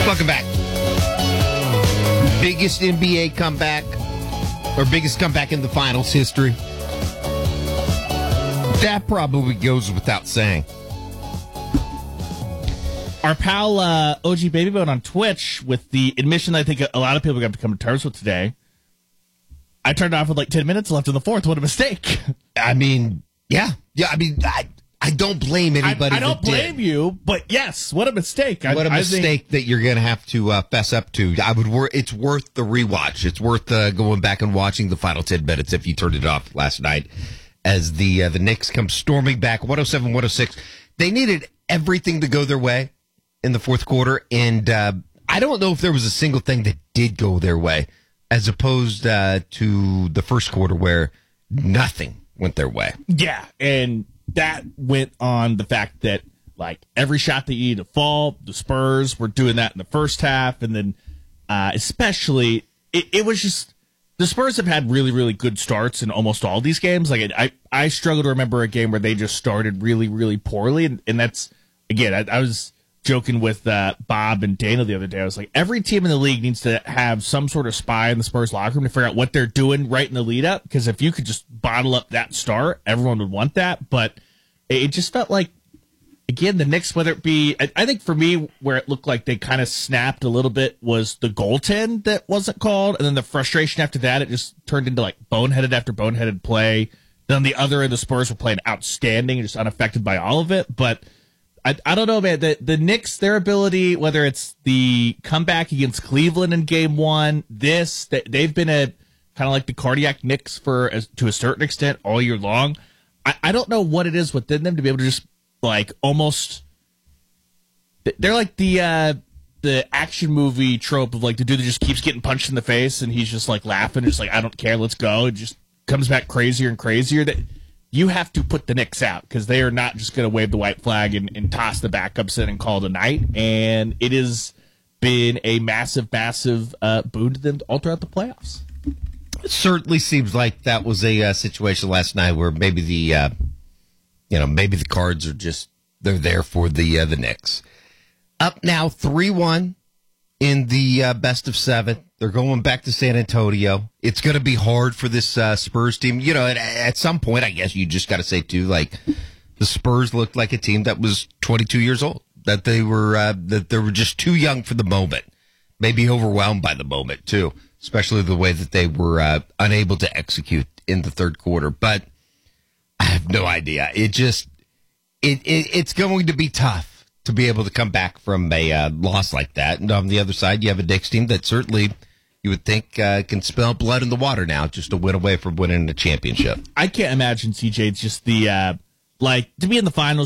Welcome back. Biggest NBA comeback, or biggest comeback in the finals history. That probably goes without saying. Our pal OG Babybone on Twitch, with the admission I think a lot of people got to come to terms with today. I turned it off with like 10 minutes left in the fourth. What a mistake. I mean, yeah. I mean, I don't blame anybody. I don't blame you, but yes, what a mistake. What a mistake that you're going to have to fess up to. It's worth the rewatch. It's worth going back and watching the final 10 minutes if you turned it off last night as the Knicks come storming back, 107-106. They needed everything to go their way in the fourth quarter, and I don't know if there was a single thing that did go their way, as opposed to the first quarter where nothing went their way. Yeah, and that went on the fact that, like, every shot that you need to fall, the Spurs were doing that in the first half, and then especially, it was just, the Spurs have had really, really good starts in almost all these games. Like, I struggle to remember a game where they just started really, really poorly, and that's, again, I was joking with Bob and Dana the other day. I was like, every team in the league needs to have some sort of spy in the Spurs locker room to figure out what they're doing right in the lead up, because if you could just bottle up that start, everyone would want that. But it just felt like, again, the Knicks, whether it be, I think for me, where it looked like they kind of snapped a little bit was the goaltend that wasn't called, and then the frustration after that, it just turned into like boneheaded after boneheaded play. Then on the other end, the Spurs were playing outstanding, just unaffected by all of it. But I don't know, man. The Knicks, their ability, whether it's the comeback against Cleveland in Game 1, they've been a kind of like the cardiac Knicks to a certain extent all year long. I don't know what it is within them to be able to just like almost. They're like the action movie trope of like the dude that just keeps getting punched in the face and he's just like laughing, just like, I don't care, let's go. It just comes back crazier and crazier. That you have to put the Knicks out because they are not just going to wave the white flag and toss the backups in and call it a night. And it has been a massive, massive boon to them all throughout the playoffs. It certainly seems like that was a situation last night where maybe maybe the Cards are just, they're there for the Knicks. Up now 3-1 in the best of 7. They're going back to San Antonio. It's going to be hard for this Spurs team. You know, at some point, I guess you just got to say, too, like, the Spurs looked like a team that was 22 years old, that they were just too young for the moment, maybe overwhelmed by the moment, too, especially the way that they were unable to execute in the third quarter. But I have no idea. It's going to be tough to be able to come back from a loss like that. And on the other side, you have a Knicks team that certainly you would think can smell blood in the water now, just a win away from winning a championship. I can't imagine, CJ, it's just the, to be in the finals